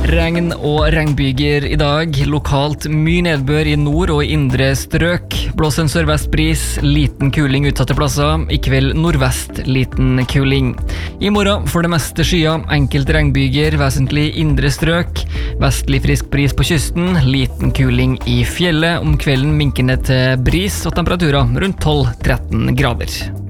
Regn og regnbyger I dag, lokalt mye nedbør I nord og indre strøk. Blåser en sørvest bris, liten kuling utsatte plasser. I kveld nordvest, liten kuling. I morgen for det meste skyer, enkelte regnbyger, vesentlig indre strøk. Vestlig frisk bris på kysten, liten kuling I fjellet. Om kvelden minkende til bris og temperaturer rundt 12-13 grader.